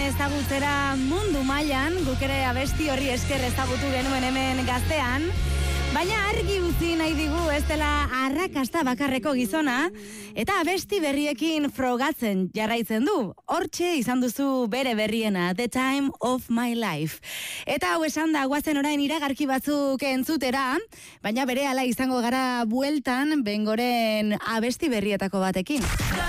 ezagutzera mundu mailan, guk ere abesti horri esker ezagutu genuen hemen Gaztean, baina argi utzi nahi digu ez dela arrakasta bakarreko gizona, eta abesti berriekin frogatzen jarraitzen du. Hortxe izan duzu bere berriena, The Time of My Life. Eta hau esan da, guazen orain iragarki batzuk entzutera, baina berehala izango gara bueltan Bengoren abesti berrietako batekin.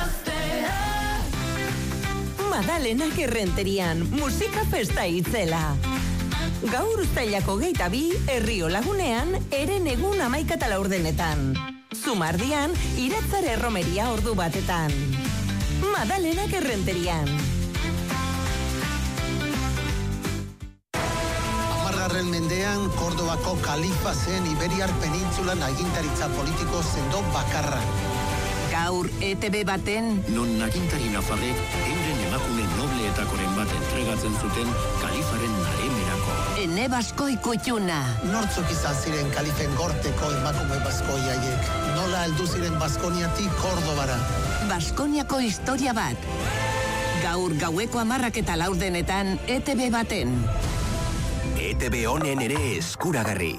Madalenak Errenterian, musika festa itzela. Gaur uztailako 22, Herrio Lagunean, Eren egun 11:00 Zumardian, Iratzare erromeria ordu batetan. Madalenak Errenterian. 10. mendean, Kordobako kalifa zen Iberiar penintzulan agintaritza politiko sendo bakarra. Gaur ETB baten non agintari nafarrek euren emakume nobleetakoren bat entregatzen zuten kalifaren naremerako. Ene Baskoi Kutxuna. Nortzuk izan ziren kalifen gorteko emakume baskoi haiek. Nola heldu ziren Baskoniatik Kordobara. Baskoniako historia bat. Gaur gaueko 10:04 ETB baten. ETB honen ere eskuragarri.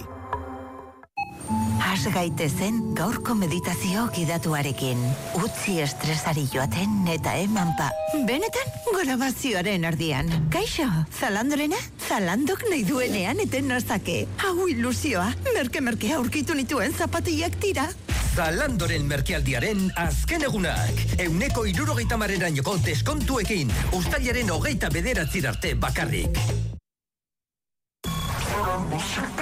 Has gaitezen gaurko meditazio gidatuarekin. Utzi estresari joaten eta emanpa. Benetan grabazioaren erdian. Kaixo, Zalandorena? Zalandok nahi duenean eten nazake. Hau ilusioa, merke-merke aurkitu nituen zapatiak tira. Zalandoren merkealdiaren azken egunak. 160% deskontuekin. Uztailaren 29 arte bakarrik.